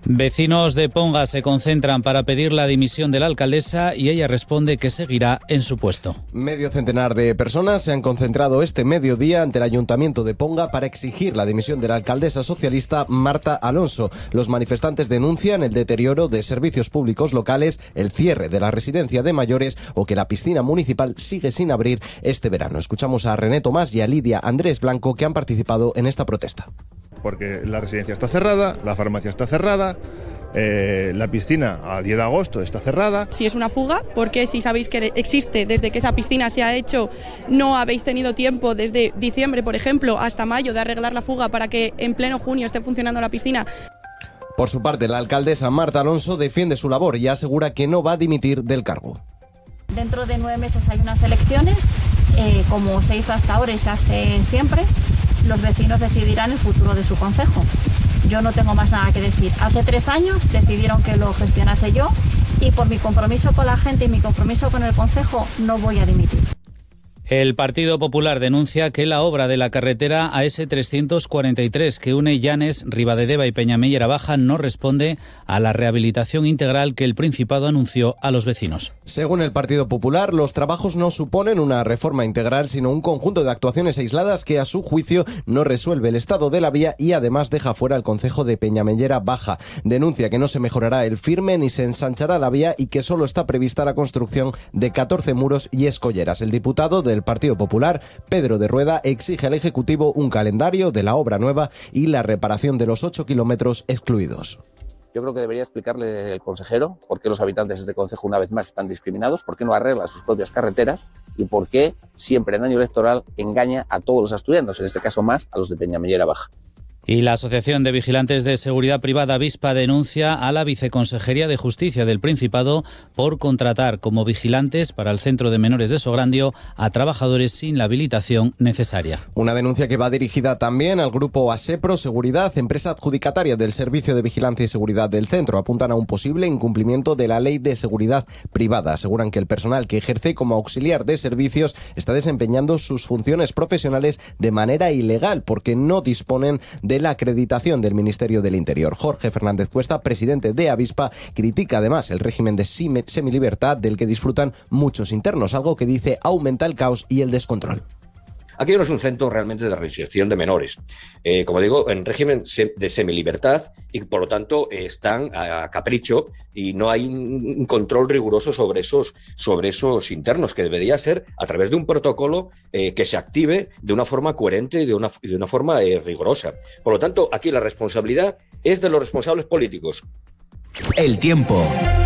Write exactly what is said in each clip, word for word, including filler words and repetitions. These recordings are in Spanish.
Vecinos de Ponga se concentran para pedir la dimisión de la alcaldesa y ella responde que seguirá en su puesto. Medio centenar de personas se han concentrado este mediodía ante el Ayuntamiento de Ponga para exigir la dimisión de la alcaldesa socialista Marta Alonso. Los manifestantes denuncian el deterioro de servicios públicos locales, el cierre de la residencia de mayores o que la piscina municipal sigue sin abrir este verano. Escuchamos a René Tomás y a Lidia Andrés Blanco, que han participado en esta protesta. Porque la residencia está cerrada, la farmacia está cerrada, eh, la piscina a diez de agosto está cerrada. Si es una fuga, porque si sabéis que existe desde que esa piscina se ha hecho, no habéis tenido tiempo desde diciembre, por ejemplo, hasta mayo de arreglar la fuga para que en pleno junio esté funcionando la piscina? Por su parte, la alcaldesa Marta Alonso defiende su labor y asegura que no va a dimitir del cargo. Dentro de nueve meses hay unas elecciones, eh, como se hizo hasta ahora y se hace siempre. Los vecinos decidirán el futuro de su concejo. Yo no tengo más nada que decir. Hace tres años decidieron que lo gestionase yo y por mi compromiso con la gente y mi compromiso con el concejo no voy a dimitir. El Partido Popular denuncia que la obra de la carretera A S trescientos cuarenta y tres que une Llanes, Ribadedeva y Peñamellera Baja no responde a la rehabilitación integral que el Principado anunció a los vecinos. Según el Partido Popular, los trabajos no suponen una reforma integral, sino un conjunto de actuaciones aisladas que, a su juicio, no resuelve el estado de la vía y además deja fuera al concejo de Peñamellera Baja. Denuncia que no se mejorará el firme ni se ensanchará la vía y que solo está prevista la construcción de catorce muros y escolleras. El diputado del Partido Popular, Pedro de Rueda, exige al Ejecutivo un calendario de la obra nueva y la reparación de los ocho kilómetros excluidos. Yo creo que debería explicarle el consejero por qué los habitantes de este concejo una vez más están discriminados, por qué no arregla sus propias carreteras y por qué siempre en año electoral engaña a todos los asturianos, en este caso más a los de Peñamellera Baja. Y la Asociación de Vigilantes de Seguridad Privada Avispa denuncia a la Viceconsejería de Justicia del Principado por contratar como vigilantes para el Centro de Menores de Sograndio a trabajadores sin la habilitación necesaria. Una denuncia que va dirigida también al grupo Asepro Seguridad, empresa adjudicataria del Servicio de Vigilancia y Seguridad del Centro. Apuntan a un posible incumplimiento de la Ley de Seguridad Privada. Aseguran que el personal que ejerce como auxiliar de servicios está desempeñando sus funciones profesionales de manera ilegal porque no disponen de la acreditación del Ministerio del Interior. Jorge Fernández Cuesta, presidente de Avispa, critica además el régimen de semilibertad del que disfrutan muchos internos, algo que dice aumenta el caos y el descontrol. Aquí no es un centro realmente de reinserción de menores. Eh, como digo, en régimen de semilibertad y por lo tanto eh, están a capricho y no hay un control riguroso sobre esos, sobre esos internos, que debería ser a través de un protocolo eh, que se active de una forma coherente y de una, de una forma eh, rigurosa. Por lo tanto, aquí la responsabilidad es de los responsables políticos. El tiempo.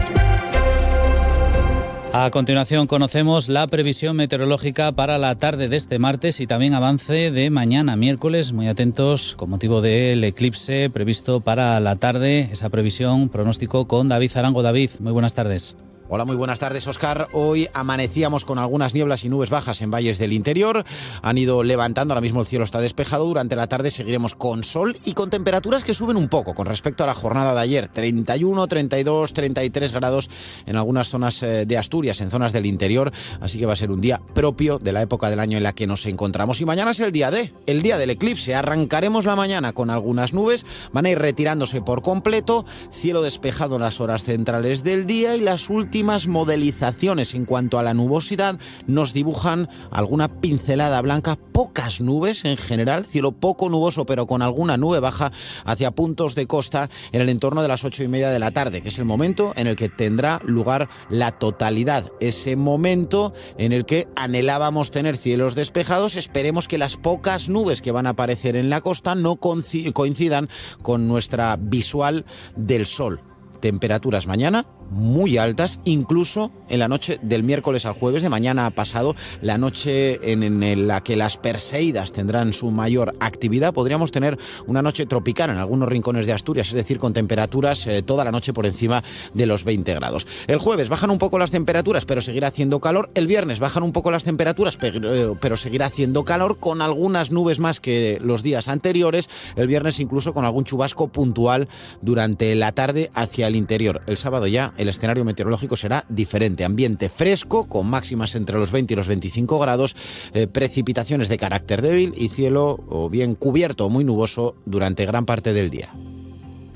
A continuación conocemos la previsión meteorológica para la tarde de este martes y también avance de mañana miércoles. Muy atentos con motivo del eclipse previsto para la tarde. Esa previsión, pronóstico con David Zarango. David, muy buenas tardes. Hola, muy buenas tardes, Óscar. Hoy amanecíamos con algunas nieblas y nubes bajas en valles del interior. Han ido levantando, ahora mismo el cielo está despejado. Durante la tarde seguiremos con sol y con temperaturas que suben un poco con respecto a la jornada de ayer. treinta y uno, treinta y dos, treinta y tres grados en algunas zonas de Asturias, en zonas del interior. Así que va a ser un día propio de la época del año en la que nos encontramos. Y mañana es el día D, el día del eclipse. Arrancaremos la mañana con algunas nubes. Van a ir retirándose por completo. Cielo despejado en las horas centrales del día y las últimas Últimas modelizaciones en cuanto a la nubosidad nos dibujan alguna pincelada blanca, pocas nubes en general, cielo poco nuboso pero con alguna nube baja hacia puntos de costa en el entorno de las ocho y media de la tarde, que es el momento en el que tendrá lugar la totalidad, ese momento en el que anhelábamos tener cielos despejados. Esperemos que las pocas nubes que van a aparecer en la costa no coincidan con nuestra visual del sol. Temperaturas mañana muy altas, incluso en la noche del miércoles al jueves, de mañana a pasado, la noche en la que las perseidas tendrán su mayor actividad. Podríamos tener una noche tropical en algunos rincones de Asturias, es decir, con temperaturas eh, toda la noche por encima de los veinte grados. El jueves bajan un poco las temperaturas, pero seguirá haciendo calor. El viernes bajan un poco las temperaturas, pero, pero seguirá haciendo calor, con algunas nubes más que los días anteriores. El viernes incluso con algún chubasco puntual durante la tarde hacia el interior. El sábado ya el escenario meteorológico será diferente. Ambiente fresco, con máximas entre los veinte y los veinticinco grados, eh, precipitaciones de carácter débil y cielo o bien cubierto o muy nuboso durante gran parte del día.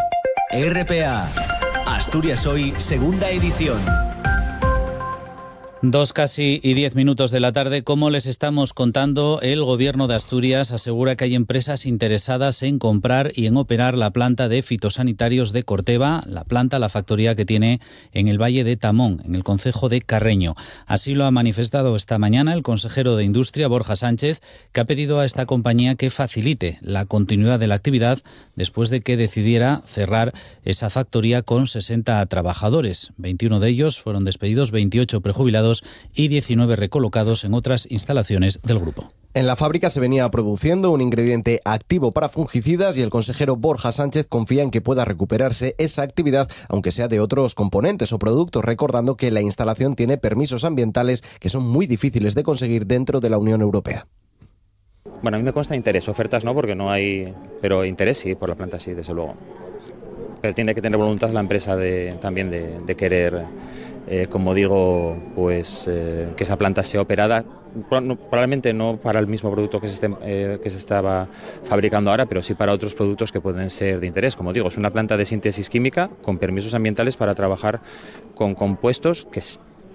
R P A, Asturias Hoy, segunda edición. Dos casi y diez minutos de la tarde. Como les estamos contando, el Gobierno de Asturias asegura que hay empresas interesadas en comprar y en operar la planta de fitosanitarios de Corteva, la planta, la factoría que tiene en el Valle de Tamón, en el concejo de Carreño. Así lo ha manifestado esta mañana el consejero de Industria, Borja Sánchez, que ha pedido a esta compañía que facilite la continuidad de la actividad después de que decidiera cerrar esa factoría con sesenta trabajadores. veintiuno de ellos fueron despedidos, veintiocho prejubilados y diecinueve recolocados en otras instalaciones del grupo. En la fábrica se venía produciendo un ingrediente activo para fungicidas y el consejero Borja Sánchez confía en que pueda recuperarse esa actividad, aunque sea de otros componentes o productos, recordando que la instalación tiene permisos ambientales que son muy difíciles de conseguir dentro de la Unión Europea. Bueno, a mí me consta interés, ofertas no, porque no hay, pero interés sí, por la planta sí, desde luego. Pero tiene que tener voluntad la empresa de, también de, de querer... Eh, como digo, pues eh, que esa planta sea operada, probablemente no para el mismo producto que se, esté, eh, que se estaba fabricando ahora, pero sí para otros productos que pueden ser de interés. Como digo, es una planta de síntesis química con permisos ambientales para trabajar con compuestos que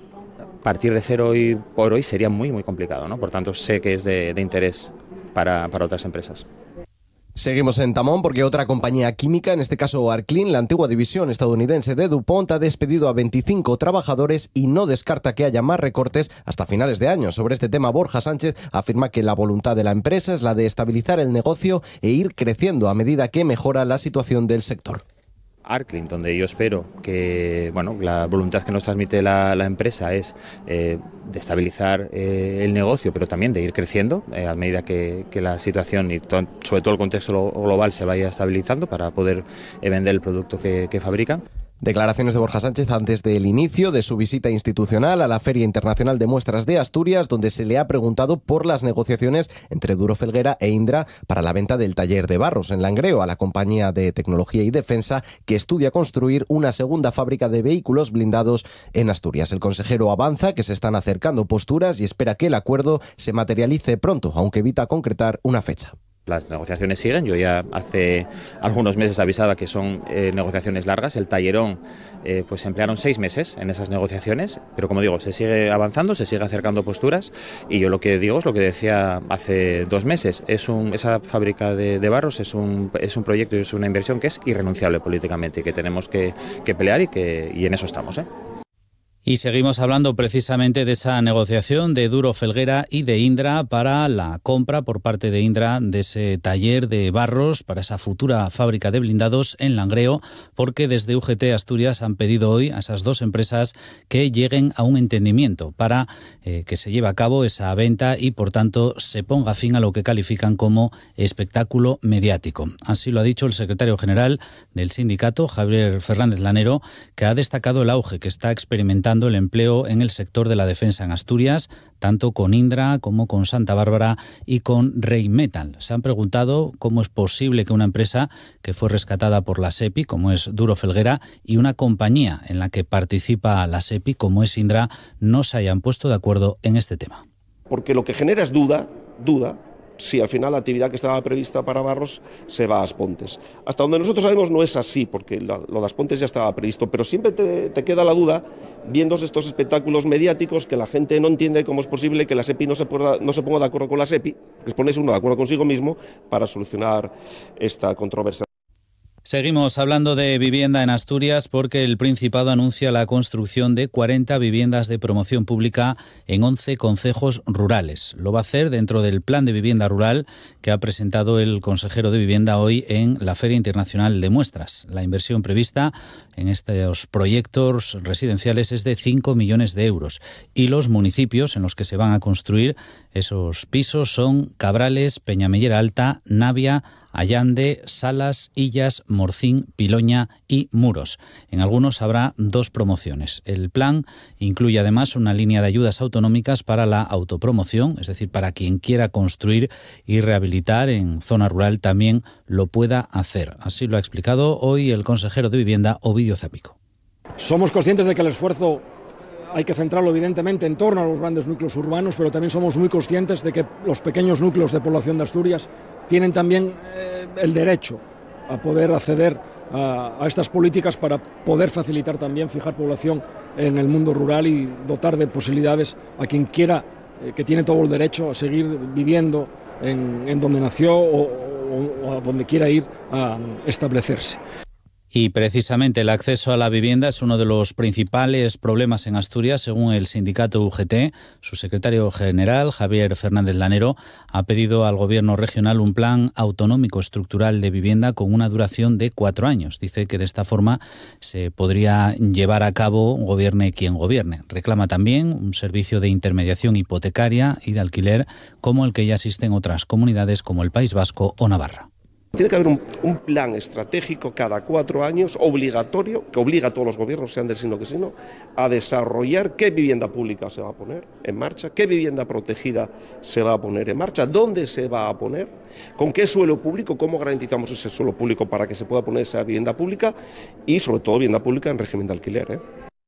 a partir de cero hoy por hoy sería muy muy complicado, ¿no? Por tanto, sé que es de, de interés para, para otras empresas. Seguimos en Tamón porque otra compañía química, en este caso Arclin, la antigua división estadounidense de DuPont, ha despedido a veinticinco trabajadores y no descarta que haya más recortes hasta finales de año. Sobre este tema, Borja Sánchez afirma que la voluntad de la empresa es la de estabilizar el negocio e ir creciendo a medida que mejora la situación del sector. Arclin, donde yo espero que, bueno, la voluntad que nos transmite la, la empresa es eh, de estabilizar eh, el negocio, pero también de ir creciendo eh, a medida que, que la situación y to- sobre todo el contexto global se vaya estabilizando para poder eh, vender el producto que, que fabrican. Declaraciones de Borja Sánchez antes del inicio de su visita institucional a la Feria Internacional de Muestras de Asturias, donde se le ha preguntado por las negociaciones entre Duro Felguera e Indra para la venta del taller de Barros en Langreo a la compañía de tecnología y defensa que estudia construir una segunda fábrica de vehículos blindados en Asturias. El consejero avanza que se están acercando posturas y espera que el acuerdo se materialice pronto, aunque evita concretar una fecha. Las negociaciones siguen, yo ya hace algunos meses avisaba que son eh, negociaciones largas, el tallerón eh, pues se emplearon seis meses en esas negociaciones, pero como digo, se sigue avanzando, se sigue acercando posturas y yo lo que digo es lo que decía hace dos meses, es un, esa fábrica de, de Barros es un, es un proyecto y es una inversión que es irrenunciable políticamente y que tenemos que, que pelear y, que, y en eso estamos, ¿eh? Y seguimos hablando precisamente de esa negociación de Duro Felguera y de Indra para la compra por parte de Indra de ese taller de Barros para esa futura fábrica de blindados en Langreo, porque desde U G T Asturias han pedido hoy a esas dos empresas que lleguen a un entendimiento para eh, que se lleve a cabo esa venta y por tanto se ponga fin a lo que califican como espectáculo mediático. Así lo ha dicho el secretario general del sindicato, Javier Fernández Lanero, que ha destacado el auge que está experimentando el empleo en el sector de la defensa en Asturias, tanto con Indra como con Santa Bárbara y con Rheinmetall. Se han preguntado cómo es posible que una empresa que fue rescatada por la SEPI, como es Duro Felguera, y una compañía en la que participa la SEPI, como es Indra, no se hayan puesto de acuerdo en este tema. Porque lo que genera es duda, duda, si al final la actividad que estaba prevista para Barros se va a Aspontes. Hasta donde nosotros sabemos no es así, porque la, lo de Aspontes ya estaba previsto, pero siempre te, te queda la duda, viendo estos espectáculos mediáticos, que la gente no entiende cómo es posible que la SEPI no se, pueda, no se ponga de acuerdo con la SEPI, es ponerse uno de acuerdo consigo mismo para solucionar esta controversia. Seguimos hablando de vivienda en Asturias porque el Principado anuncia la construcción de cuarenta viviendas de promoción pública en once concejos rurales. Lo va a hacer dentro del Plan de Vivienda Rural que ha presentado el consejero de Vivienda hoy en la Feria Internacional de Muestras. La inversión prevista en estos proyectos residenciales es de cinco millones de euros y los municipios en los que se van a construir esos pisos son Cabrales, Peñamellera Alta, Navia, Allande, Salas, Illas, Morcín, Piloña y Muros. En algunos habrá dos promociones. El plan incluye además una línea de ayudas autonómicas para la autopromoción, es decir, para quien quiera construir y rehabilitar en zona rural también lo pueda hacer. Así lo ha explicado hoy el consejero de Vivienda, Ovidio Zapico. Somos conscientes de que el esfuerzo hay que centrarlo evidentemente en torno a los grandes núcleos urbanos, pero también somos muy conscientes de que los pequeños núcleos de población de Asturias tienen también eh, el derecho a poder acceder a, a estas políticas para poder facilitar también fijar población en el mundo rural y dotar de posibilidades a quien quiera, eh, que tiene todo el derecho a seguir viviendo en, en donde nació o, o, o a donde quiera ir a establecerse. Y precisamente el acceso a la vivienda es uno de los principales problemas en Asturias, según el sindicato U G T. Su secretario general, Javier Fernández Lanero, ha pedido al Gobierno regional un plan autonómico estructural de vivienda con una duración de cuatro años. Dice que de esta forma se podría llevar a cabo, gobierne quien gobierne. Reclama también un servicio de intermediación hipotecaria y de alquiler como el que ya existe en otras comunidades como el País Vasco o Navarra. Tiene que haber un, un plan estratégico cada cuatro años, obligatorio, que obliga a todos los gobiernos, sean del signo que sino, a desarrollar qué vivienda pública se va a poner en marcha, qué vivienda protegida se va a poner en marcha, dónde se va a poner, con qué suelo público, cómo garantizamos ese suelo público para que se pueda poner esa vivienda pública y sobre todo vivienda pública en régimen de alquiler, ¿eh?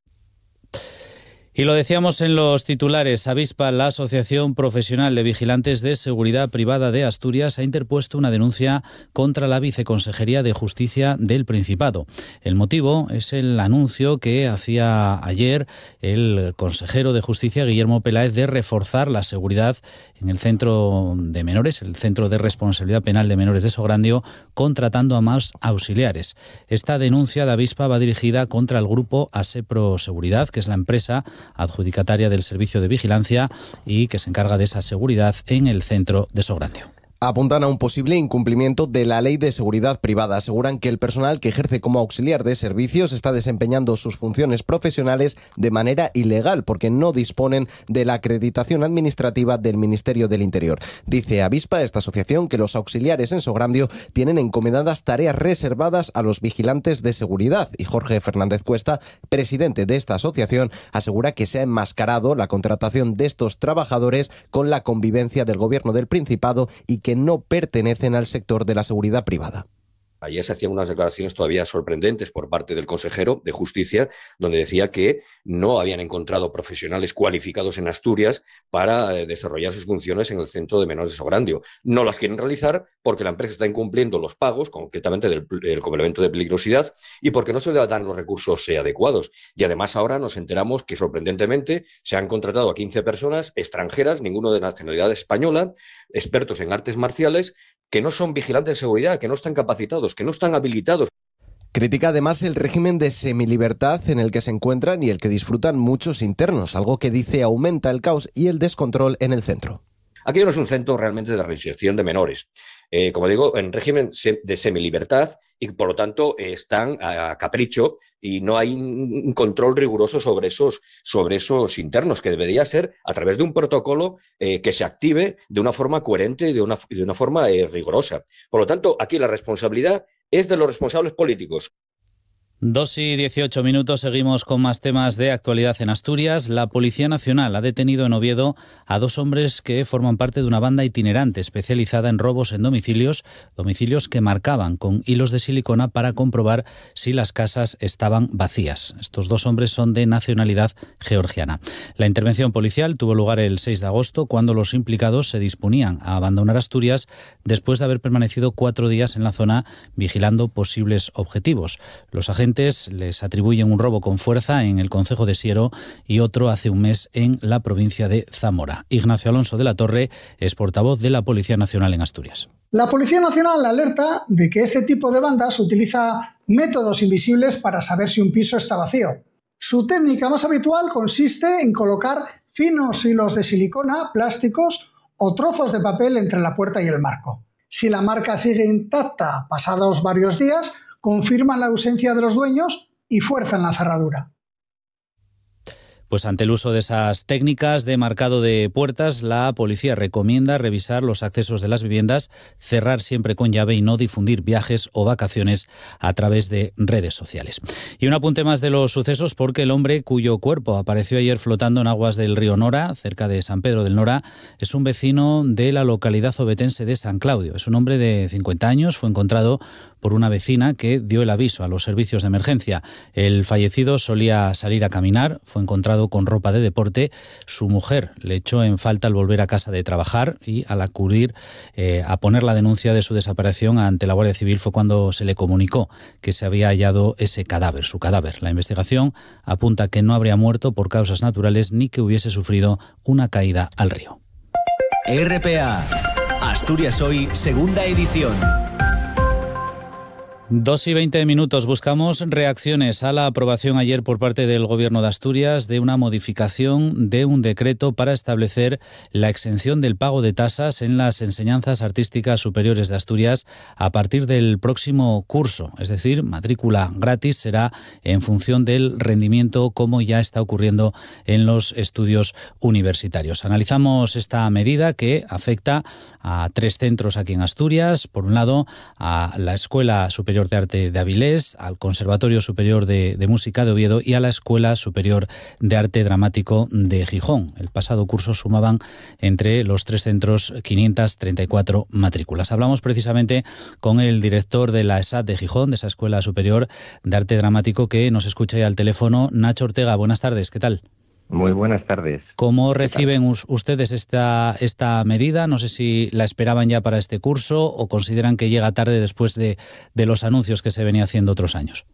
Y lo decíamos en los titulares, Avispa, la Asociación Profesional de Vigilantes de Seguridad Privada de Asturias, ha interpuesto una denuncia contra la Viceconsejería de Justicia del Principado. El motivo es el anuncio que hacía ayer el consejero de Justicia, Guillermo Peláez, de reforzar la seguridad en el centro de menores, el Centro de Responsabilidad Penal de Menores de Sograndio, contratando a más auxiliares. Esta denuncia de Avispa va dirigida contra el grupo Asepro Seguridad, que es la empresa adjudicataria del servicio de vigilancia y que se encarga de esa seguridad en el centro de Sograndio. Apuntan a un posible incumplimiento de la Ley de Seguridad Privada. Aseguran que el personal que ejerce como auxiliar de servicios está desempeñando sus funciones profesionales de manera ilegal porque no disponen de la acreditación administrativa del Ministerio del Interior. Dice Avispa, esta asociación, que los auxiliares en Sograndio tienen encomendadas tareas reservadas a los vigilantes de seguridad. Y Jorge Fernández Cuesta, presidente de esta asociación, asegura que se ha enmascarado la contratación de estos trabajadores con la convivencia del Gobierno del Principado y que no pertenecen al sector de la seguridad privada. Ayer se hacían unas declaraciones todavía sorprendentes por parte del consejero de Justicia, donde decía que no habían encontrado profesionales cualificados en Asturias para eh, desarrollar sus funciones en el Centro de Menores de Sograndio. No las quieren realizar porque la empresa está incumpliendo los pagos, concretamente del, del complemento de peligrosidad, y porque no se le dan los recursos eh, adecuados. Y además ahora nos enteramos que sorprendentemente se han contratado a quince personas extranjeras, ninguno de nacionalidad española, expertos en artes marciales, que no son vigilantes de seguridad, que no están capacitados, que no están habilitados. Critica además el régimen de semilibertad en el que se encuentran y el que disfrutan muchos internos, algo que dice aumenta el caos y el descontrol en el centro. Aquello no es un centro realmente de reinserción de menores. Eh, como digo, en régimen de semilibertad y por lo tanto eh, están a capricho y no hay un control riguroso sobre esos, sobre esos internos, que debería ser a través de un protocolo eh, que se active de una forma coherente y de una, de una forma eh, rigurosa. Por lo tanto, aquí la responsabilidad es de los responsables políticos. Dos y dieciocho minutos, seguimos con más temas de actualidad en Asturias. La Policía Nacional ha detenido en Oviedo a dos hombres que forman parte de una banda itinerante especializada en robos en domicilios, domicilios que marcaban con hilos de silicona para comprobar si las casas estaban vacías. Estos dos hombres son de nacionalidad georgiana. La intervención policial tuvo lugar el seis de agosto, cuando los implicados se disponían a abandonar Asturias después de haber permanecido cuatro días en la zona vigilando posibles objetivos. Los agentes les atribuyen un robo con fuerza en el concejo de Siero y otro hace un mes en la provincia de Zamora. Ignacio Alonso de la Torre es portavoz de la Policía Nacional en Asturias. La Policía Nacional alerta de que este tipo de bandas utiliza métodos invisibles para saber si un piso está vacío. Su técnica más habitual consiste en colocar finos hilos de silicona, plásticos o trozos de papel entre la puerta y el marco. Si la marca sigue intacta pasados varios días, confirman la ausencia de los dueños y fuerzan la cerradura. Pues ante el uso de esas técnicas de marcado de puertas, la policía recomienda revisar los accesos de las viviendas, cerrar siempre con llave y no difundir viajes o vacaciones a través de redes sociales. Y un apunte más de los sucesos, porque el hombre cuyo cuerpo apareció ayer flotando en aguas del río Nora, cerca de San Pedro del Nora, es un vecino de la localidad ovetense de San Claudio. Es un hombre de cincuenta años, fue encontrado por una vecina que dio el aviso a los servicios de emergencia. El fallecido solía salir a caminar, fue encontrado llegado con ropa de deporte. Su mujer le echó en falta al volver a casa de trabajar y al acudir eh, a poner la denuncia de su desaparición ante la Guardia Civil fue cuando se le comunicó que se había hallado ese cadáver, su cadáver. La investigación apunta que no habría muerto por causas naturales ni que hubiese sufrido una caída al río. R P A, Asturias Hoy, segunda edición. Dos y veinte minutos. Buscamos reacciones a la aprobación ayer por parte del Gobierno de Asturias de una modificación de un decreto para establecer la exención del pago de tasas en las enseñanzas artísticas superiores de Asturias a partir del próximo curso. Es decir, matrícula gratis será en función del rendimiento, como ya está ocurriendo en los estudios universitarios. Analizamos esta medida que afecta a tres centros aquí en Asturias. Por un lado, a la Escuela Superior de Arte de Avilés, al Conservatorio Superior de, de Música de Oviedo y a la Escuela Superior de Arte Dramático de Gijón. El pasado curso sumaban entre los tres centros quinientas treinta y cuatro matrículas. Hablamos precisamente con el director de la ESAD de Gijón, de esa Escuela Superior de Arte Dramático, que nos escucha ya al teléfono. Nacho Ortega, buenas tardes, ¿qué tal? Muy buenas tardes. ¿Cómo reciben ustedes esta, esta medida? No sé si la esperaban ya para este curso o consideran que llega tarde después de, de los anuncios que se venía haciendo otros años.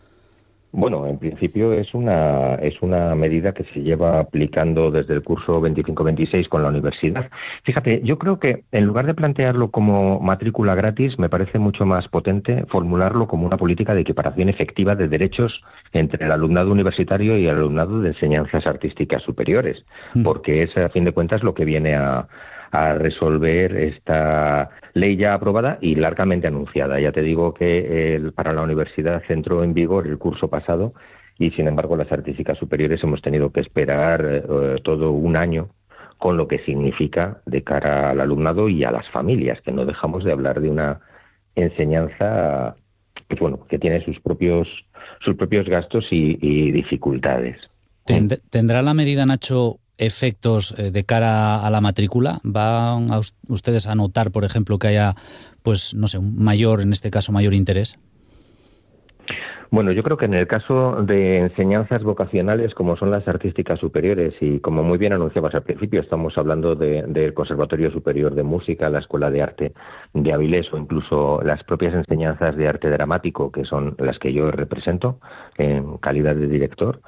Bueno, en principio es una es una medida que se lleva aplicando desde el curso veinticinco veintiséis con la universidad. Fíjate, yo creo que en lugar de plantearlo como matrícula gratis, me parece mucho más potente formularlo como una política de equiparación efectiva de derechos entre el alumnado universitario y el alumnado de enseñanzas artísticas superiores, porque es, a fin de cuentas, lo que viene a... a resolver esta ley ya aprobada y largamente anunciada. Ya te digo que el, para la universidad entró en vigor el curso pasado y, sin embargo, las artísticas superiores hemos tenido que esperar eh, todo un año, con lo que significa de cara al alumnado y a las familias, que no dejamos de hablar de una enseñanza pues, bueno, que tiene sus propios, sus propios gastos y, y dificultades. ¿Tendrá la medida, Nacho, efectos de cara a la matrícula? ¿Van a ustedes a notar, por ejemplo, que haya, pues no sé, un mayor, en este caso, mayor interés? Bueno, yo creo que en el caso de enseñanzas vocacionales como son las artísticas superiores y como muy bien anunciabas al principio, estamos hablando de, del Conservatorio Superior de Música, la Escuela de Arte de Avilés o incluso las propias enseñanzas de arte dramático, que son las que yo represento en calidad de director.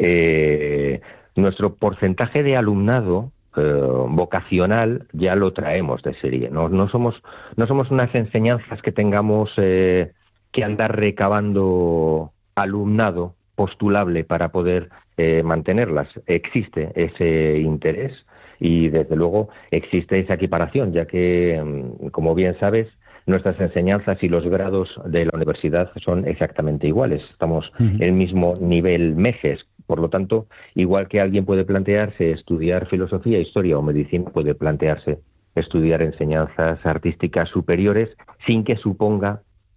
Eh, nuestro porcentaje de alumnado eh, vocacional ya lo traemos de serie. No, no somos no somos unas enseñanzas que tengamos eh, que andar recabando alumnado postulable para poder eh, mantenerlas. Existe ese interés y, desde luego, existe esa equiparación, ya que, como bien sabes, nuestras enseñanzas y los grados de la universidad son exactamente iguales. Estamos uh-huh. en el mismo nivel M E G E S. Por lo tanto, igual que alguien puede plantearse estudiar filosofía, historia o medicina, puede plantearse estudiar enseñanzas artísticas superiores sin que suponga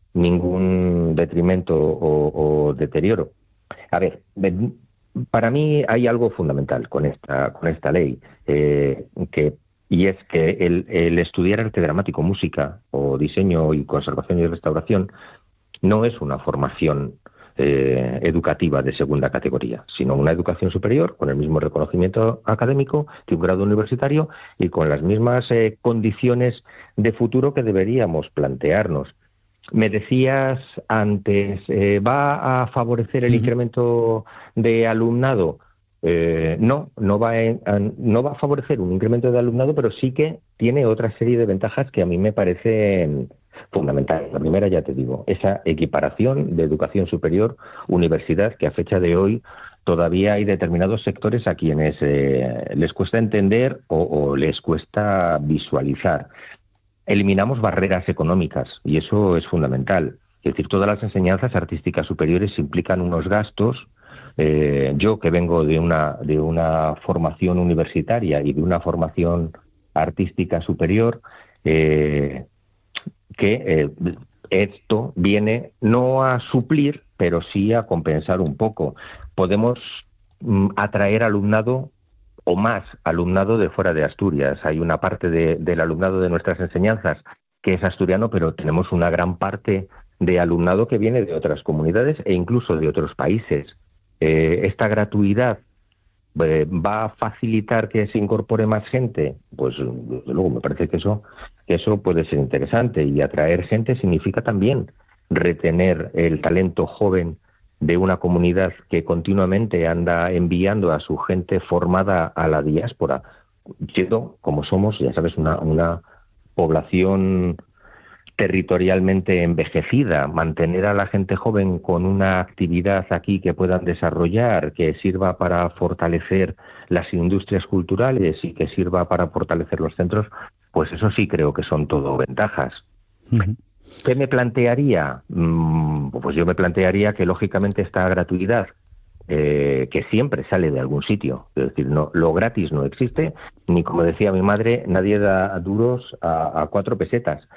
ningún detrimento o, o deterioro. A ver, para mí hay algo fundamental con esta con esta ley, eh, que y es que el, el estudiar arte dramático, música o diseño y conservación y restauración no es una formación eh, educativa de segunda categoría, sino una educación superior con el mismo reconocimiento académico que un grado universitario y con las mismas eh, condiciones de futuro que deberíamos plantearnos. Me decías antes, eh, ¿va a favorecer el uh-huh. incremento de alumnado? Eh, no, no va, a, no va a favorecer un incremento de alumnado, pero sí que tiene otra serie de ventajas que a mí me parecen fundamentales. La primera, ya te digo, esa equiparación de educación superior, universidad, que a fecha de hoy todavía hay determinados sectores a quienes eh, les cuesta entender o, o les cuesta visualizar. Eliminamos barreras económicas y eso es fundamental. Es decir, todas las enseñanzas artísticas superiores implican unos gastos. Eh, yo, que vengo de una, de una formación universitaria y de una formación artística superior, eh, que eh, esto viene no a suplir, pero sí a compensar un poco. Podemos mm, atraer alumnado o más alumnado de fuera de Asturias. Hay una parte de, del alumnado de nuestras enseñanzas que es asturiano, pero tenemos una gran parte de alumnado que viene de otras comunidades e incluso de otros países. Eh, esta gratuidad eh, ¿va a facilitar que se incorpore más gente? Pues desde luego me parece que eso, que eso puede ser interesante, y atraer gente significa también retener el talento joven de una comunidad que continuamente anda enviando a su gente formada a la diáspora, siendo, como somos, ya sabes, una, una población territorialmente envejecida. Mantener a la gente joven con una actividad aquí que puedan desarrollar, que sirva para fortalecer las industrias culturales y que sirva para fortalecer los centros, pues eso sí creo que son todo ventajas. Uh-huh. ¿Qué me plantearía? Pues yo me plantearía que, lógicamente, esta gratuidad, eh, que siempre sale de algún sitio, es decir, no, lo gratis no existe, ni, como decía mi madre, nadie da duros a, a cuatro pesetas,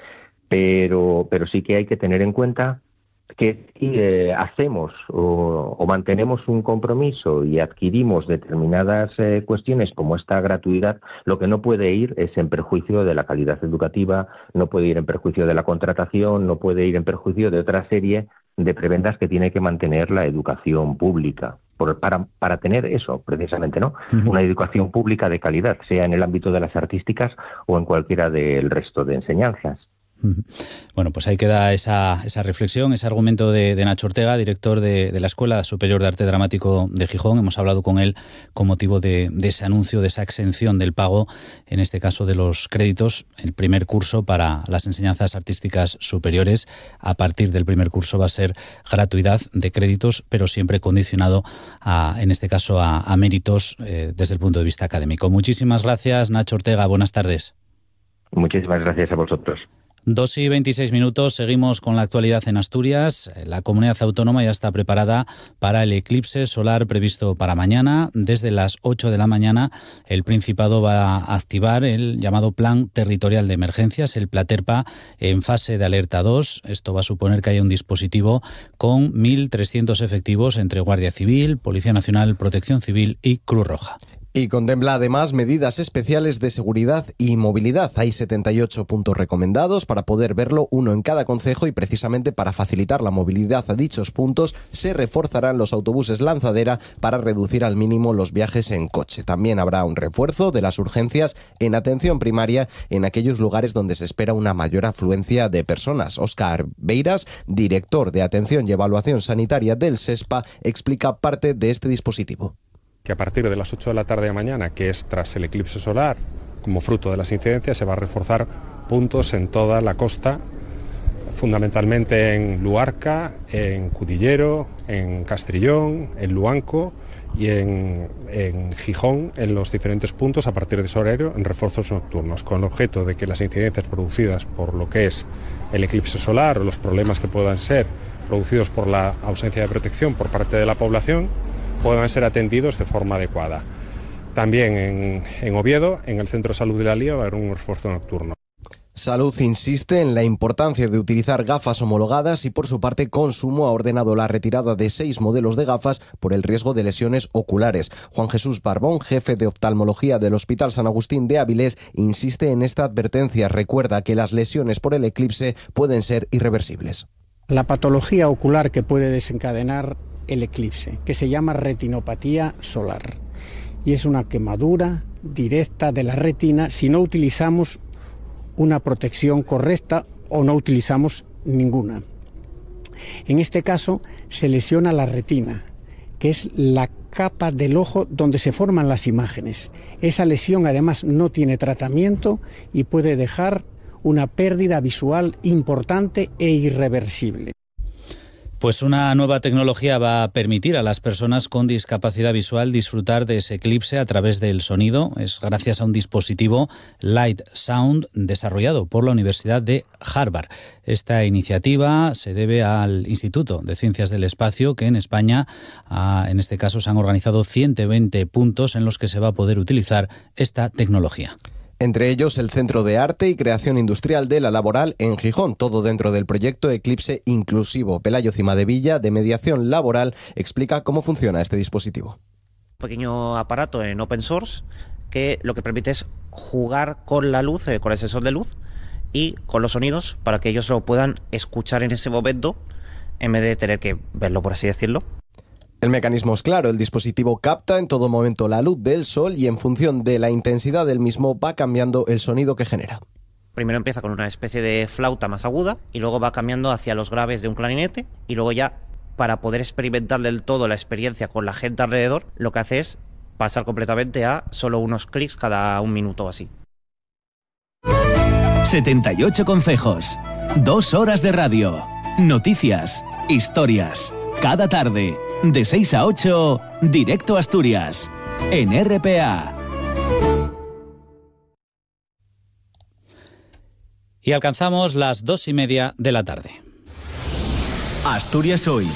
pero, pero sí que hay que tener en cuenta que si eh, hacemos o, o mantenemos un compromiso y adquirimos determinadas eh, cuestiones como esta gratuidad, lo que no puede ir es en perjuicio de la calidad educativa, no puede ir en perjuicio de la contratación, no puede ir en perjuicio de otra serie de prebendas que tiene que mantener la educación pública. Por, para, para tener eso, precisamente, ¿no? Uh-huh. Una educación pública de calidad, sea en el ámbito de las artísticas o en cualquiera del resto de enseñanzas. Bueno, pues ahí queda esa, esa reflexión, ese argumento de, de Nacho Ortega, director de, de la Escuela Superior de Arte Dramático de Gijón. Hemos hablado con él con motivo de, de ese anuncio, de esa exención del pago, en este caso de los créditos, el primer curso para las enseñanzas artísticas superiores. A partir del primer curso va a ser gratuidad de créditos, pero siempre condicionado, a, en este caso, a, a méritos eh, desde el punto de vista académico. Muchísimas gracias, Nacho Ortega. Buenas tardes. Muchísimas gracias a vosotros. Dos y veintiséis minutos, seguimos con la actualidad en Asturias. La comunidad autónoma ya está preparada para el eclipse solar previsto para mañana. Desde las ocho de la mañana el Principado va a activar el llamado Plan Territorial de Emergencias, el Platerpa, en fase de alerta dos. Esto va a suponer que haya un dispositivo con mil trescientos efectivos entre Guardia Civil, Policía Nacional, Protección Civil y Cruz Roja. Y contempla además medidas especiales de seguridad y movilidad. Hay setenta y ocho puntos recomendados para poder verlo, uno en cada concejo, y precisamente para facilitar la movilidad a dichos puntos se reforzarán los autobuses lanzadera para reducir al mínimo los viajes en coche. También habrá un refuerzo de las urgencias en atención primaria en aquellos lugares donde se espera una mayor afluencia de personas. Óscar Beiras, director de Atención y Evaluación Sanitaria del SESPA, explica parte de este dispositivo. Que a partir de las ocho de la tarde de mañana, que es tras el eclipse solar, como fruto de las incidencias, se va a reforzar puntos en toda la costa, fundamentalmente en Luarca, en Cudillero, en Castrillón, en Luanco y en, en Gijón, en los diferentes puntos a partir de ese horario, en refuerzos nocturnos, con el objeto de que las incidencias producidas por lo que es el eclipse solar o los problemas que puedan ser producidos por la ausencia de protección por parte de la población puedan ser atendidos de forma adecuada. También en, en Oviedo, en el Centro de Salud de la Lía, va a haber un esfuerzo nocturno. Salud insiste en la importancia de utilizar gafas homologadas y, por su parte, Consumo ha ordenado la retirada de seis modelos de gafas por el riesgo de lesiones oculares. Juan Jesús Barbón, jefe de oftalmología del Hospital San Agustín de Avilés, insiste en esta advertencia. Recuerda que las lesiones por el eclipse pueden ser irreversibles. La patología ocular que puede desencadenar el eclipse, que se llama retinopatía solar, y es una quemadura directa de la retina si no utilizamos una protección correcta o no utilizamos ninguna. En este caso se lesiona la retina, que es la capa del ojo donde se forman las imágenes. Esa lesión además no tiene tratamiento y puede dejar una pérdida visual importante e irreversible. Pues una nueva tecnología va a permitir a las personas con discapacidad visual disfrutar de ese eclipse a través del sonido. Es gracias a un dispositivo Light Sound desarrollado por la Universidad de Harvard. Esta iniciativa se debe al Instituto de Ciencias del Espacio, que en España, en este caso, se han organizado ciento veinte puntos en los que se va a poder utilizar esta tecnología. Entre ellos el Centro de Arte y Creación Industrial de la Laboral en Gijón, todo dentro del proyecto Eclipse Inclusivo. Pelayo Cimadevilla, de Mediación Laboral, explica cómo funciona este dispositivo. Un pequeño aparato en open source que lo que permite es jugar con la luz, con el sensor de luz y con los sonidos para que ellos lo puedan escuchar en ese momento en vez de tener que verlo, por así decirlo. El mecanismo es claro, el dispositivo capta en todo momento la luz del sol y en función de la intensidad del mismo va cambiando el sonido que genera. Primero empieza con una especie de flauta más aguda y luego va cambiando hacia los graves de un clarinete y luego ya, para poder experimentar del todo la experiencia con la gente alrededor, lo que hace es pasar completamente a solo unos clics cada un minuto o así. setenta y ocho consejos, dos horas de radio, noticias, historias, cada tarde, de seis a ocho, Directo Asturias, en R P A. Y alcanzamos las dos y media de la tarde. Asturias Hoy.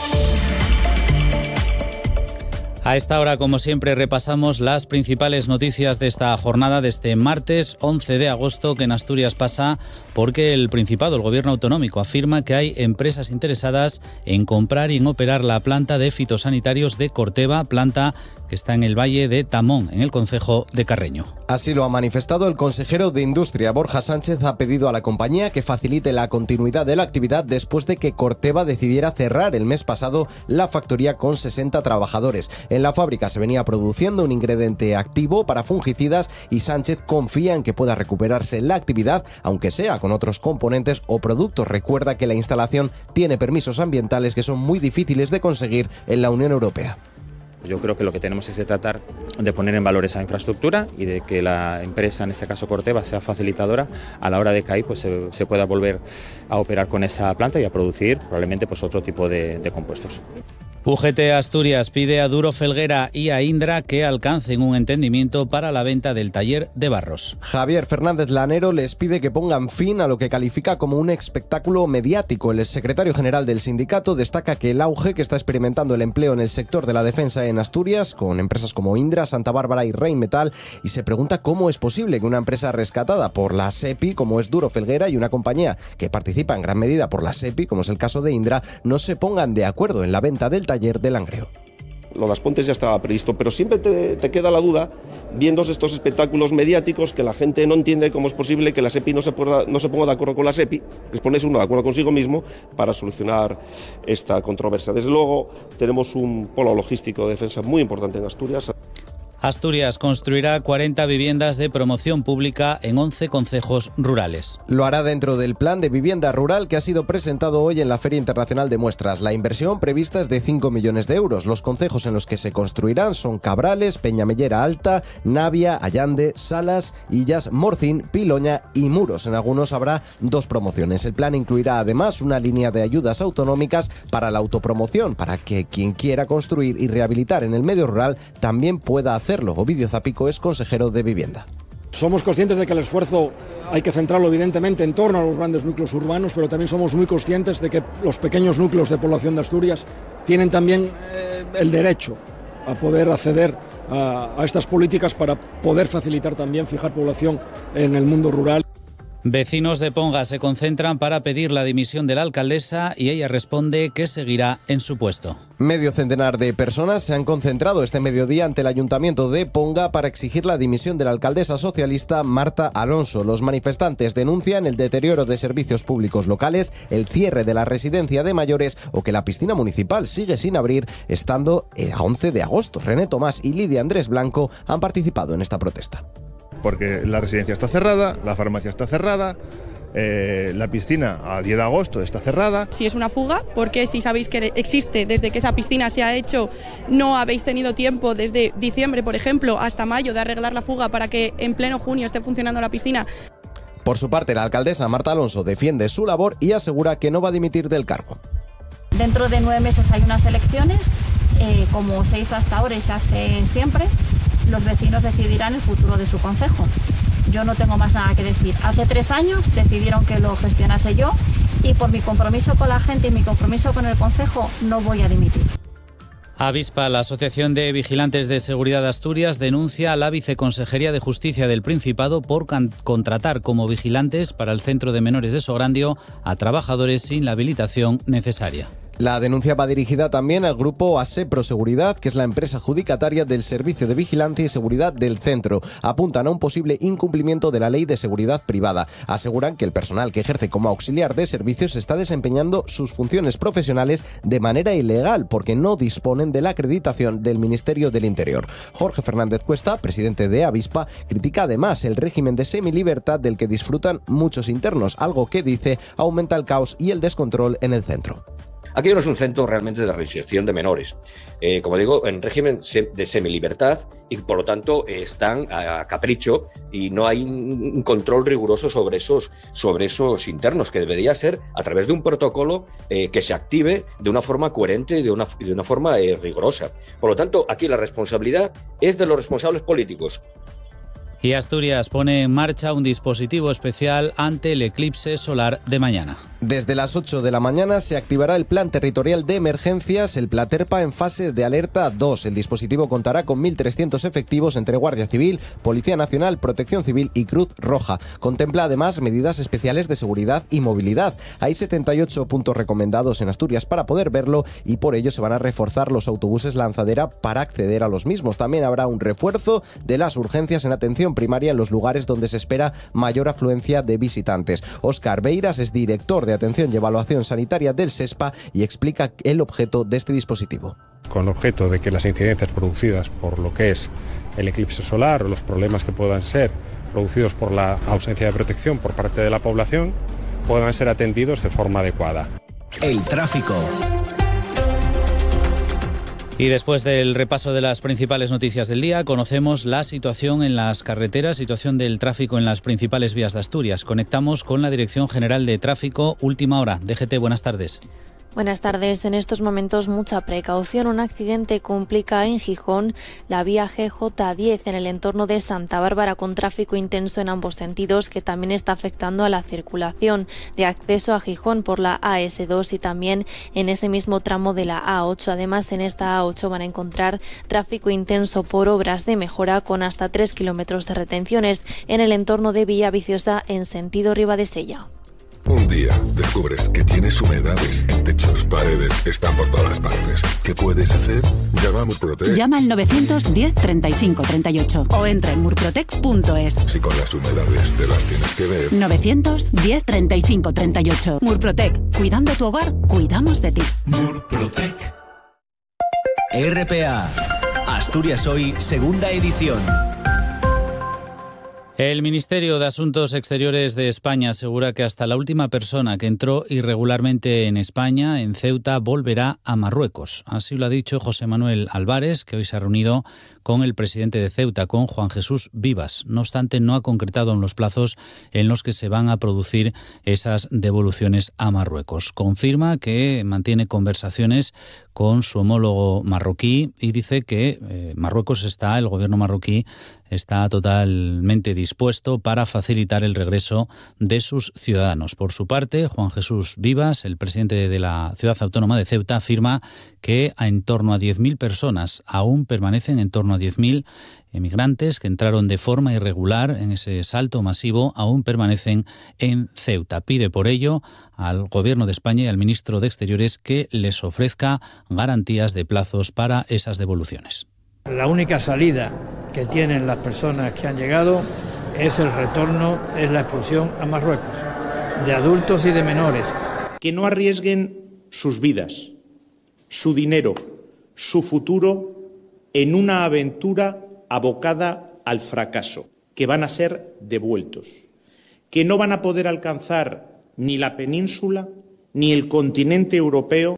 A esta hora, como siempre, repasamos las principales noticias de esta jornada de este martes once de agosto, que en Asturias pasa porque el Principado, el Gobierno autonómico, afirma que hay empresas interesadas en comprar y en operar la planta de fitosanitarios de Corteva, planta que está en el Valle de Tamón, en el concejo de Carreño. Así lo ha manifestado el consejero de Industria, Borja Sánchez. Ha pedido a la compañía que facilite la continuidad de la actividad después de que Corteva decidiera cerrar el mes pasado la factoría con sesenta trabajadores. En la fábrica se venía produciendo un ingrediente activo para fungicidas y Sánchez confía en que pueda recuperarse la actividad, aunque sea con otros componentes o productos. Recuerda que la instalación tiene permisos ambientales que son muy difíciles de conseguir en la Unión Europea. Yo creo que lo que tenemos es que tratar de poner en valor esa infraestructura y de que la empresa, en este caso Corteva, sea facilitadora a la hora de que ahí pues, se, se pueda volver a operar con esa planta y a producir probablemente pues, otro tipo de, de compuestos. U G T Asturias pide a Duro Felguera y a Indra que alcancen un entendimiento para la venta del taller de Barros. Javier Fernández Lanero les pide que pongan fin a lo que califica como un espectáculo mediático. El secretario general del sindicato destaca que el auge que está experimentando el empleo en el sector de la defensa en Asturias, con empresas como Indra, Santa Bárbara y Rheinmetall, y se pregunta cómo es posible que una empresa rescatada por la SEPI, como es Duro Felguera, y una compañía que participa en gran medida por la SEPI, como es el caso de Indra, no se pongan de acuerdo en la venta del taller de Langreo. Lo de Aspontes ya estaba previsto, pero siempre te, te queda la duda, viendo estos espectáculos mediáticos, que la gente no entiende cómo es posible que la SEPI no se, pueda, no se ponga de acuerdo con la SEPI, les pones uno de acuerdo consigo mismo para solucionar esta controversia. Desde luego, tenemos un polo logístico de defensa muy importante en Asturias. Asturias construirá cuarenta viviendas de promoción pública en once concejos rurales. Lo hará dentro del plan de vivienda rural que ha sido presentado hoy en la Feria Internacional de Muestras. La inversión prevista es de cinco millones de euros. Los concejos en los que se construirán son Cabrales, Peñamellera Alta, Navia, Allande, Salas, Illas, Morcín, Piloña y Muros. En algunos habrá dos promociones. El plan incluirá además una línea de ayudas autonómicas para la autopromoción, para que quien quiera construir y rehabilitar en el medio rural también pueda hacerlo. Ovidio Zapico es consejero de Vivienda. Somos conscientes de que el esfuerzo hay que centrarlo evidentemente en torno a los grandes núcleos urbanos, pero también somos muy conscientes de que los pequeños núcleos de población de Asturias tienen también eh, el derecho a poder acceder a, a estas políticas para poder facilitar también fijar población en el mundo rural. Vecinos de Ponga se concentran para pedir la dimisión de la alcaldesa y ella responde que seguirá en su puesto. Medio centenar de personas se han concentrado este mediodía ante el Ayuntamiento de Ponga para exigir la dimisión de la alcaldesa socialista Marta Alonso. Los manifestantes denuncian el deterioro de servicios públicos locales, el cierre de la residencia de mayores o que la piscina municipal sigue sin abrir, estando a once de agosto. René Tomás y Lidia Andrés Blanco han participado en esta protesta. Porque la residencia está cerrada, la farmacia está cerrada, eh, la piscina a diez de agosto está cerrada. Si es una fuga, porque si sabéis que existe desde que esa piscina se ha hecho, no habéis tenido tiempo desde diciembre, por ejemplo, hasta mayo de arreglar la fuga para que en pleno junio esté funcionando la piscina. Por su parte, la alcaldesa Marta Alonso defiende su labor y asegura que no va a dimitir del cargo. Dentro de nueve meses hay unas elecciones, eh, como se hizo hasta ahora y se hace siempre. Los vecinos decidirán el futuro de su concejo. Yo no tengo más nada que decir. Hace tres años decidieron que lo gestionase yo y por mi compromiso con la gente y mi compromiso con el concejo no voy a dimitir. Avispa, la Asociación de Vigilantes de Seguridad de Asturias, denuncia a la Viceconsejería de Justicia del Principado por contratar como vigilantes para el Centro de Menores de Sograndio a trabajadores sin la habilitación necesaria. La denuncia va dirigida también al grupo ASEPRO Seguridad, que es la empresa adjudicataria del Servicio de Vigilancia y Seguridad del centro. Apuntan a un posible incumplimiento de la Ley de Seguridad Privada. Aseguran que el personal que ejerce como auxiliar de servicios está desempeñando sus funciones profesionales de manera ilegal porque no disponen de la acreditación del Ministerio del Interior. Jorge Fernández Cuesta, presidente de Avispa, critica además el régimen de semilibertad del que disfrutan muchos internos, algo que dice aumenta el caos y el descontrol en el centro. Aquello no es un centro realmente de reinserción de menores. Eh, como digo, en régimen de semilibertad y por lo tanto eh, están a capricho y no hay un control riguroso sobre esos, sobre esos internos, que debería ser a través de un protocolo eh, que se active de una forma coherente y de una, de una forma eh, rigurosa. Por lo tanto, aquí la responsabilidad es de los responsables políticos. Y Asturias pone en marcha un dispositivo especial ante el eclipse solar de mañana. Desde las ocho de la mañana se activará el Plan Territorial de Emergencias, el Platerpa, en fase de alerta dos. El dispositivo contará con mil trescientos efectivos entre Guardia Civil, Policía Nacional, Protección Civil y Cruz Roja. Contempla además medidas especiales de seguridad y movilidad. Hay setenta y ocho puntos recomendados en Asturias para poder verlo y por ello se van a reforzar los autobuses lanzadera para acceder a los mismos. También habrá un refuerzo de las urgencias en atención primaria en los lugares donde se espera mayor afluencia de visitantes. Óscar Beiras es director de Atención y Evaluación Sanitaria del SESPA y explica el objeto de este dispositivo. Con objeto de que las incidencias producidas por lo que es el eclipse solar o los problemas que puedan ser producidos por la ausencia de protección por parte de la población puedan ser atendidos de forma adecuada. El tráfico. Y después del repaso de las principales noticias del día, conocemos la situación en las carreteras, situación del tráfico en las principales vías de Asturias. Conectamos con la Dirección General de Tráfico, Última Hora. D G T, buenas tardes. Buenas tardes. En estos momentos mucha precaución. Un accidente complica en Gijón la vía G J diez en el entorno de Santa Bárbara con tráfico intenso en ambos sentidos que también está afectando a la circulación de acceso a Gijón por la A S dos y también en ese mismo tramo de la A ocho. Además, en esta A ocho van a encontrar tráfico intenso por obras de mejora con hasta tres kilómetros de retenciones en el entorno de Villaviciosa en sentido Ribadesella. Un día descubres que tienes humedades en techos, paredes, están por todas partes. ¿Qué puedes hacer? Llama a Murprotec. Llama al novecientos diez treinta y cinco treinta y ocho o entra en murprotec punto es. Si con las humedades te las tienes que ver. novecientos diez treinta y cinco treinta y ocho. Murprotec. Cuidando tu hogar, cuidamos de ti. Murprotec. R P A. Asturias Hoy, segunda edición. El Ministerio de Asuntos Exteriores de España asegura que hasta la última persona que entró irregularmente en España, en Ceuta, volverá a Marruecos. Así lo ha dicho José Manuel Álvarez, que hoy se ha reunido con el presidente de Ceuta, con Juan Jesús Vivas. No obstante, no ha concretado en los plazos en los que se van a producir esas devoluciones a Marruecos. Confirma que mantiene conversaciones con su homólogo marroquí y dice que eh, Marruecos está, el gobierno marroquí está totalmente dispuesto para facilitar el regreso de sus ciudadanos. Por su parte, Juan Jesús Vivas, el presidente de la Ciudad Autónoma de Ceuta, afirma que en torno a diez mil personas aún permanecen, en torno a diez mil emigrantes que entraron de forma irregular en ese salto masivo, aún permanecen en Ceuta. Pide por ello al Gobierno de España y al ministro de Exteriores que les ofrezca garantías de plazos para esas devoluciones. La única salida que tienen las personas que han llegado es el retorno, es la expulsión a Marruecos, de adultos y de menores. Que no arriesguen sus vidas, su dinero, su futuro en una aventura abocada al fracaso, que van a ser devueltos, que no van a poder alcanzar ni la península ni el continente europeo.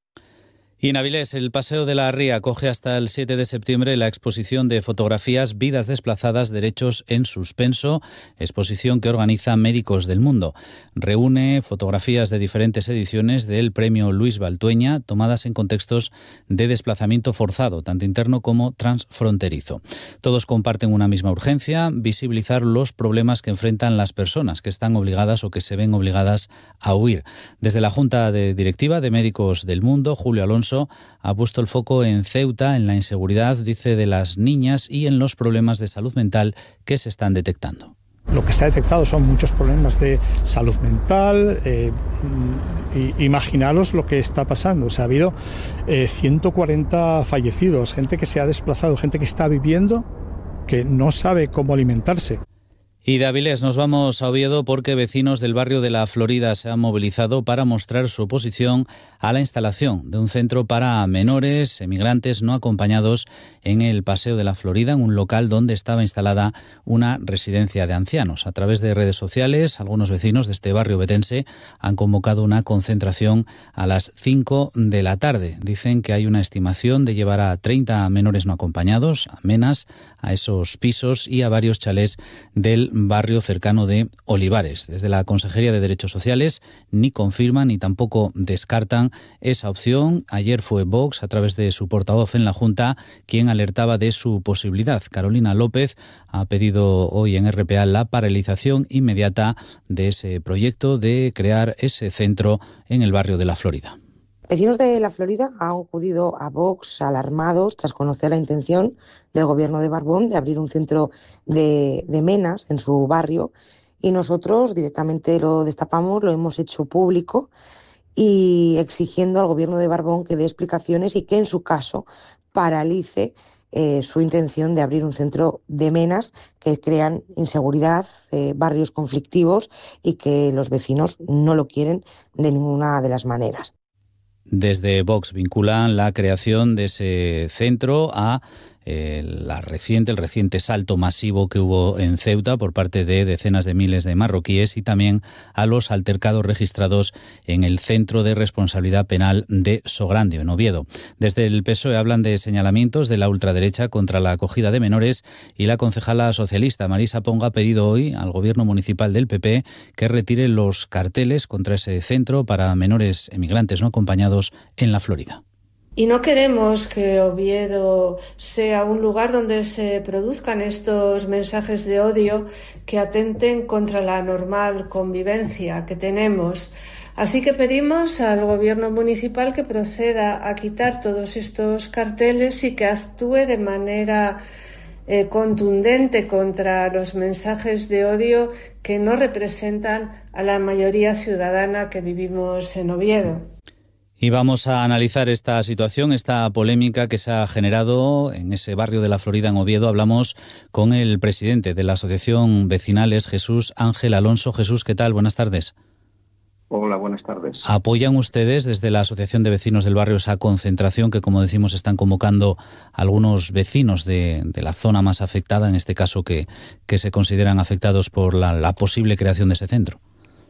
Y en Avilés, el Paseo de la Ría acoge hasta el siete de septiembre la exposición de fotografías Vidas desplazadas, derechos en suspenso, exposición que organiza Médicos del Mundo. Reúne fotografías de diferentes ediciones del Premio Luis Baltueña, tomadas en contextos de desplazamiento forzado, tanto interno como transfronterizo. Todos comparten una misma urgencia: visibilizar los problemas que enfrentan las personas que están obligadas o que se ven obligadas a huir. Desde la Junta de Directiva de Médicos del Mundo, Julio Alonso ha puesto el foco en Ceuta, en la inseguridad, dice, de las niñas y en los problemas de salud mental que se están detectando. Lo que se ha detectado son muchos problemas de salud mental. Eh, y, imaginaros lo que está pasando. O sea, ha habido eh, ciento cuarenta fallecidos, gente que se ha desplazado, gente que está viviendo, que no sabe cómo alimentarse. Y de Avilés nos vamos a Oviedo porque vecinos del barrio de La Florida se han movilizado para mostrar su oposición a la instalación de un centro para menores emigrantes no acompañados en el Paseo de La Florida, en un local donde estaba instalada una residencia de ancianos. A través de redes sociales, algunos vecinos de este barrio betense han convocado una concentración a las cinco de la tarde. Dicen que hay una estimación de llevar a treinta menores no acompañados, a Menas, a esos pisos y a varios chalés del barrio cercano de Olivares. Desde la Consejería de Derechos Sociales ni confirman ni tampoco descartan esa opción. Ayer fue Vox, a través de su portavoz en la Junta, quien alertaba de su posibilidad. Carolina López ha pedido hoy en R P A la paralización inmediata de ese proyecto de crear ese centro en el barrio de La Florida. Vecinos de La Florida han acudido a Vox alarmados tras conocer la intención del gobierno de Barbón de abrir un centro de, de Menas en su barrio, y nosotros directamente lo destapamos, lo hemos hecho público y exigiendo al gobierno de Barbón que dé explicaciones y que en su caso paralice eh, su intención de abrir un centro de Menas, que crean inseguridad, eh, barrios conflictivos y que los vecinos no lo quieren de ninguna de las maneras. Desde Vox vinculan la creación de ese centro a eh, la reciente, el reciente salto masivo que hubo en Ceuta por parte de decenas de miles de marroquíes y también a los altercados registrados en el Centro de Responsabilidad Penal de Sograndio, en Oviedo. Desde el P S O E hablan de señalamientos de la ultraderecha contra la acogida de menores y la concejala socialista Marisa Ponga ha pedido hoy al gobierno municipal del P P que retire los carteles contra ese centro para menores emigrantes no acompañados en La Florida. Y no queremos que Oviedo sea un lugar donde se produzcan estos mensajes de odio que atenten contra la normal convivencia que tenemos. Así que pedimos al gobierno municipal que proceda a quitar todos estos carteles y que actúe de manera eh, contundente contra los mensajes de odio que no representan a la mayoría ciudadana que vivimos en Oviedo. Y vamos a analizar esta situación, esta polémica que se ha generado en ese barrio de La Florida, en Oviedo. Hablamos con el presidente de la Asociación Vecinales, Jesús Ángel Alonso. Jesús, ¿qué tal? Buenas tardes. Hola, buenas tardes. ¿Apoyan ustedes desde la Asociación de Vecinos del Barrio esa concentración que, como decimos, están convocando algunos vecinos de, de la zona más afectada, en este caso que, que se consideran afectados por la, la posible creación de ese centro?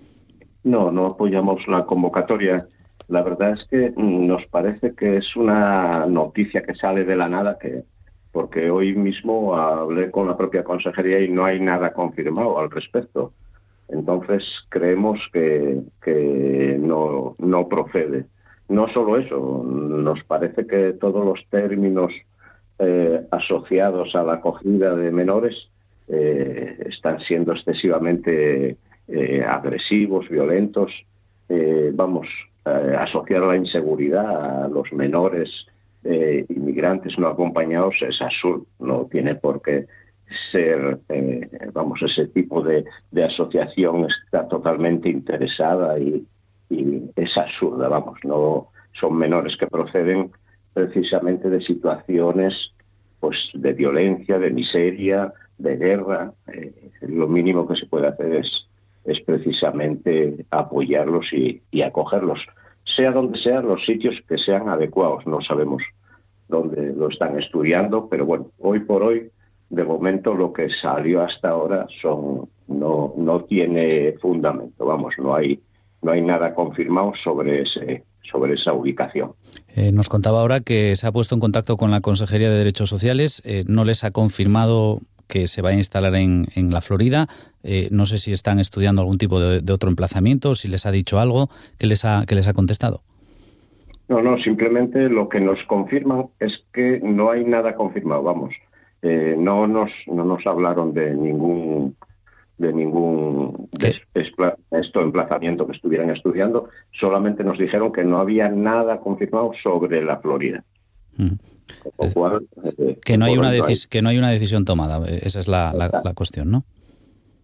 No, no apoyamos la convocatoria. La verdad es que nos parece que es una noticia que sale de la nada, que porque hoy mismo hablé con la propia consejería y no hay nada confirmado al respecto. Entonces creemos que, que no, no procede. No solo eso, nos parece que todos los términos eh, asociados a la acogida de menores eh, están siendo excesivamente eh, agresivos, violentos. Eh, vamos, eh, asociar la inseguridad a los menores eh, inmigrantes no acompañados es absurdo. No tiene por qué ser, eh, vamos, ese tipo de, de asociación está totalmente interesada y, y es absurda, vamos. No son menores que proceden precisamente de situaciones, pues, de violencia, de miseria, de guerra. Eh, lo mínimo que se puede hacer es es precisamente apoyarlos y, y acogerlos, sea donde sean los sitios que sean adecuados. No sabemos dónde lo están estudiando, pero bueno, hoy por hoy, de momento, lo que salió hasta ahora son no no tiene fundamento. Vamos, no hay no hay nada confirmado sobre ese sobre esa ubicación. Eh, nos contaba ahora que se ha puesto en contacto con la Consejería de Derechos Sociales, eh, no les ha confirmado que se va a instalar en, en La Florida. Eh, no sé si están estudiando algún tipo de, de otro emplazamiento, si les ha dicho algo, ¿qué les ha, qué les ha contestado? No, no, simplemente lo que nos confirman es que no hay nada confirmado, vamos. Eh, no nos no nos hablaron de ningún de ningún des, espla, esto emplazamiento que estuvieran estudiando, solamente nos dijeron que no había nada confirmado sobre La Florida. Mm. Con lo cual, eh, que no hay una decis- que no hay una decisión tomada, esa es la, la, la cuestión, ¿no?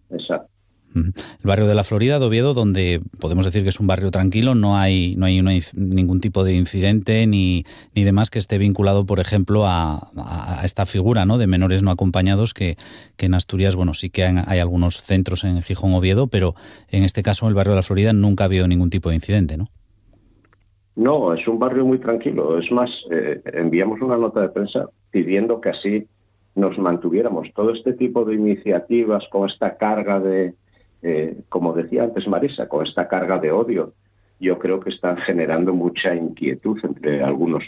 Exacto. El barrio de la Florida de Oviedo, donde podemos decir que es un barrio tranquilo, no hay no hay una, ningún tipo de incidente ni, ni demás que esté vinculado, por ejemplo, a, a esta figura, ¿no?, de menores no acompañados, que, que en Asturias, bueno, sí que hay, hay algunos centros en Gijón, Oviedo, pero en este caso, en el barrio de la Florida, nunca ha habido ningún tipo de incidente, ¿no? No, es un barrio muy tranquilo. Es más, eh, enviamos una nota de prensa pidiendo que así nos mantuviéramos. Todo este tipo de iniciativas con esta carga de... Eh, como decía antes Marisa, con esta carga de odio, yo creo que están generando mucha inquietud entre algunos